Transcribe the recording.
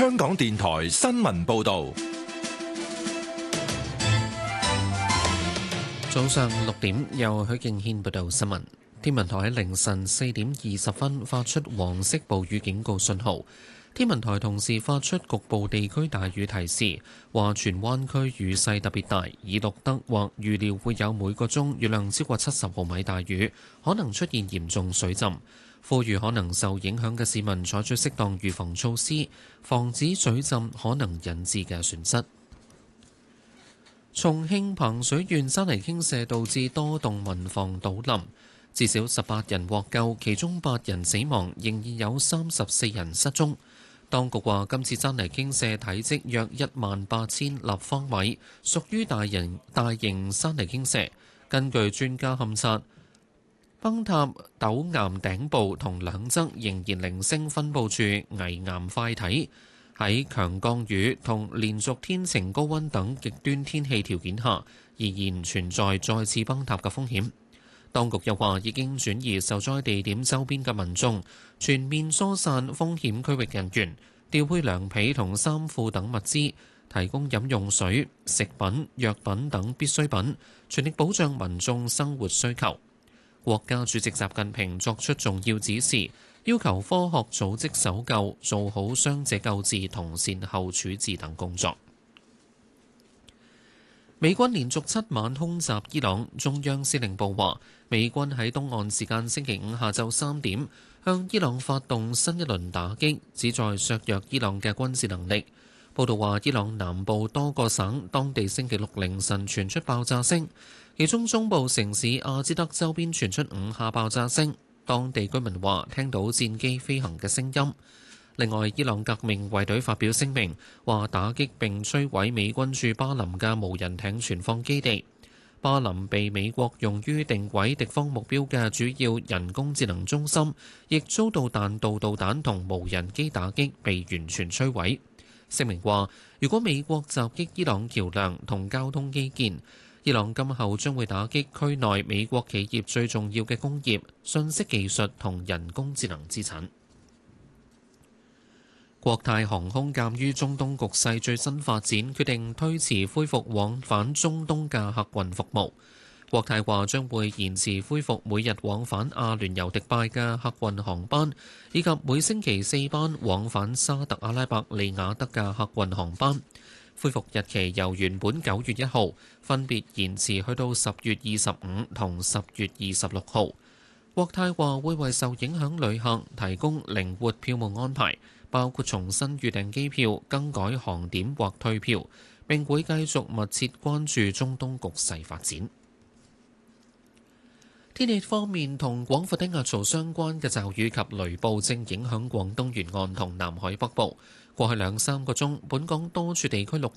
香港電台新聞報道。 早上6點，由許敬軒報道新聞。天文台喺凌晨4點20分發出黃色暴雨警告信號。天文台同時發出局部地區大雨提示，話荃灣區雨勢特別大，已錄得或預料會有每個鐘雨量超過70毫米大雨，可能出現嚴重水浸。呼籲可能受影響嘅市民採取適當預防措施，防止水浸可能引致嘅損失。重慶彭水縣山泥傾瀉導致多棟民房倒冧，至少18人獲救，其中8人死亡，仍然有34人失蹤。當局話今次山泥傾瀉體積約18000立方米，屬於大型山泥傾瀉。根據專家勘察，崩塌陡岩頂部同兩側仍然零星分佈住危岩塊體。喺強降雨同連續天晴高溫等極端天氣條件下，仍然存在再次崩塌嘅風險。當局又話已經轉移受災地點周邊嘅民眾，全面疏散風險區域人員，調配涼被同衫褲等物資，提供飲用水、食品、藥品等必需品，全力保障民眾生活需求。國家主席習近平作出重要指示，要求科學組織搜救，做好傷者救治同善後處置等工作。美軍連續7晚空襲伊朗，中央司令部話，美軍喺東岸時間星期5下晝3點向伊朗發動新一輪打擊，旨在削弱伊朗嘅軍事能力。報道話，伊朗南部多個省當地星期六凌晨傳出爆炸聲，其中中部城市阿茲德周邊傳出5下爆炸聲，當地居民話聽到戰機飛行嘅聲音。另外，伊朗革命衛隊發表聲明，話打擊並摧毀美軍駐巴林嘅無人艇存放基地。巴林被美國用於定位敵方目標嘅主要人工智能中心，亦遭到彈道導彈同無人機打擊，被完全摧毀。聲明話，如果美國襲擊伊朗橋樑同交通基建，伊朗今後將會打擊區內美國企業最重要嘅工業、信息技術同人工智能資產。國泰航空鑑於中東局勢最新發展，決定推遲恢復往返中東嘅客運服務。國泰話將會延遲恢復每日往返阿聯酋迪拜嘅客運航班，以及每星期4班往返沙特阿拉伯利雅得嘅客運航班。恢復日期由原本9月1號分別延遲去到10月25同10月26號。國泰話會為受影響旅客提供靈活票務安排，包括重新預訂機票、更改航點或退票，並會繼續密切關注中東局勢發展。天氣方面，同廣闊低壓槽相關嘅驟雨及雷暴正影響廣東沿岸同南海北部。過去2-3個鐘，本港多處地區錄